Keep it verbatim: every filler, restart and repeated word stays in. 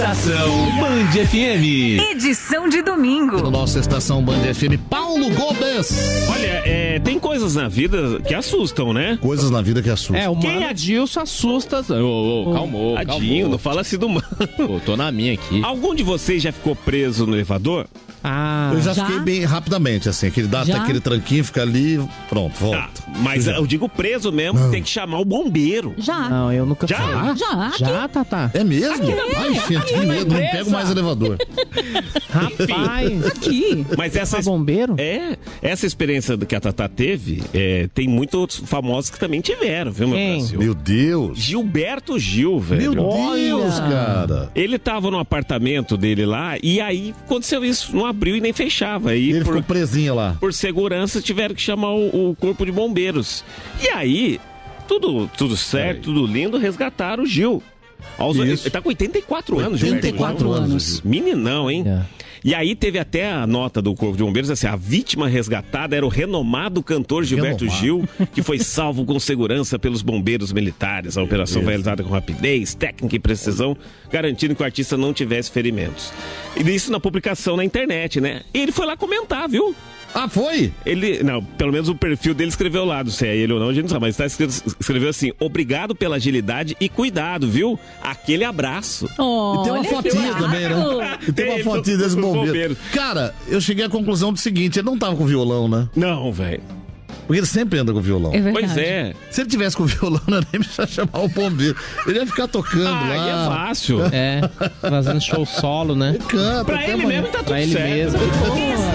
Estação Band F M. Edição de domingo. No nossa estação Band F M, Paulo Gomes. Olha, é, tem coisas na vida que assustam, né? Coisas na vida que assustam. É, o Quem mano é- Adilson assusta. Ô, ô, ô, calmou, Tadinho, calmou. não fala assim do mano. Pô, tô na minha aqui. Algum de vocês já ficou preso no elevador? Ah, Eu já, Já? fiquei bem rapidamente, assim. Aquele dá até Já? aquele tranquinho, fica ali, pronto, volta. Ah, mas eu digo preso mesmo, tem que chamar o bombeiro. Já. não, eu nunca Já? fui. Já, aqui. Já, Tatá? É mesmo? Ai, gente, que medo, não empresa. pego mais elevador. Rapaz. Aqui. Mas essa Tá bombeiro? É, essa experiência que a Tatá teve, é, tem muitos outros famosos que também tiveram, viu, meu Quem? Brasil? Meu Deus. Gilberto Gil, velho. Meu Deus, cara. Ele tava no apartamento dele lá e aí aconteceu isso, não abriu e nem fechava. Aí Ele por, ficou presinho lá. por segurança tiveram que chamar o, o corpo de bombeiros. E aí, tudo, tudo certo, tudo lindo, resgataram o Gil. Aos, ele Isso. tá com oitenta e quatro anos, oitenta e Gilberto quatro Gil. anos. Meninão, hein? É. E aí teve até a nota do Corpo de Bombeiros, assim, a vítima resgatada era o renomado cantor Gilberto Renomado. Gil, que foi salvo com segurança pelos bombeiros militares. A operação foi realizada com rapidez, técnica e precisão, garantindo que o artista não tivesse ferimentos. E isso na publicação na internet, né? E ele foi lá comentar, viu? Ah, foi? Ele, não, pelo menos o perfil dele escreveu lá, não sei é ele ou não, a gente não sabe, mas tá escrito, escreveu assim: obrigado pela agilidade e cuidado, viu? Aquele abraço. E tem uma Olha que fotinha legal. também, né? E tem uma Tem, fotinha do- desse do bombeiro. bombeiro. Cara, eu cheguei à conclusão do seguinte: ele não tava com violão, né? Não, velho. Porque ele sempre anda com violão. É verdade. Pois é. Se ele tivesse com violão, não ia nem precisar chamar o bombeiro. Ele ia ficar tocando Ah, lá. aí é fácil. É, fazendo show solo, né? Canta, Pra até ele amanhã. mesmo tá tudo Pra ele certo. mesmo.